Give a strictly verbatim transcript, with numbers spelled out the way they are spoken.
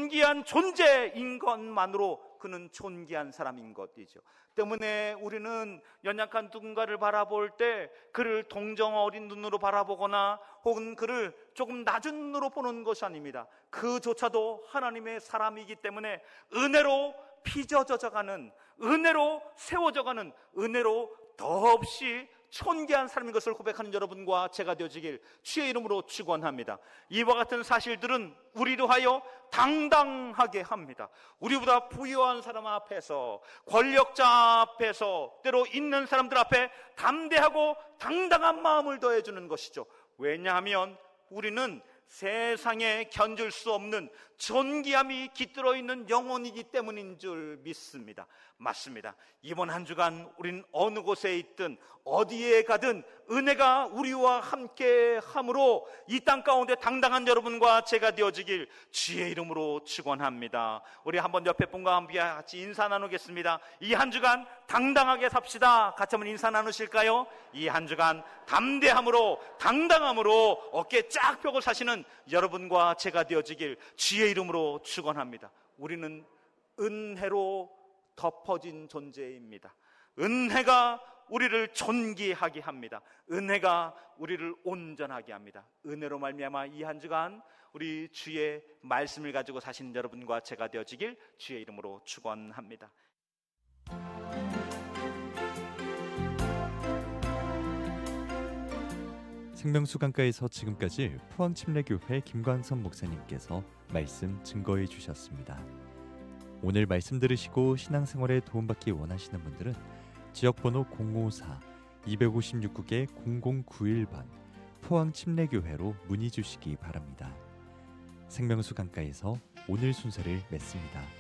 존귀한 존재인 것만으로 그는 존귀한 사람인 것이죠. 때문에 우리는 연약한 누군가를 바라볼 때 그를 동정 어린 눈으로 바라보거나 혹은 그를 조금 낮은 눈으로 보는 것이 아닙니다. 그조차도 하나님의 사람이기 때문에 은혜로 빚어져가는, 은혜로 세워져가는, 은혜로 더없이 존귀한 사람인 것을 고백하는 여러분과 제가 되어지길 주의 이름으로 축원합니다. 이와 같은 사실들은 우리로 하여 당당하게 합니다. 우리보다 부유한 사람 앞에서, 권력자 앞에서, 때로 있는 사람들 앞에 담대하고 당당한 마음을 더해주는 것이죠. 왜냐하면 우리는 세상에 견줄 수 없는 존귀함이 깃들어 있는 영혼이기 때문인 줄 믿습니다. 맞습니다. 이번 한 주간 우린 어느 곳에 있든 어디에 가든 은혜가 우리와 함께 함으로 이 땅 가운데 당당한 여러분과 제가 되어지길 주의 이름으로 축원합니다. 우리 한번 옆에 분과 함께 같이 인사 나누겠습니다. 이 한 주간 당당하게 삽시다. 같이 한번 인사 나누실까요? 이 한 주간 담대함으로, 당당함으로 어깨 쫙 펴고 사시는 여러분과 제가 되어지길 주의 이름으로 축원합니다. 우리는 은혜로 덮어진 존재입니다. 은혜가 우리를 존귀하게 합니다. 은혜가 우리를 온전하게 합니다. 은혜로 말미암아 이 한 주간 우리 주의 말씀을 가지고 사시는 여러분과 제가 되어지길 주의 이름으로 축원합니다. 생명수강가에서 지금까지 포항침례교회 김광선 목사님께서 말씀 증거해 주셨습니다. 오늘 말씀 들으시고 신앙생활에 도움받기 원하시는 분들은 지역번호 공오사 이오육 국에 공공구일 번 포항침례교회로 문의 주시기 바랍니다. 생명수강가에서 오늘 순서를 맺습니다.